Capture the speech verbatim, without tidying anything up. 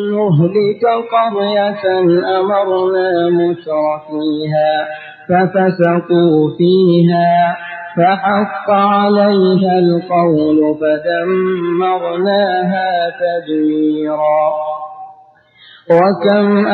نهلك قرية أمرنا مترفيها ففسقوا فيها فحق عليها القول فدمرناها تدميرا. وكم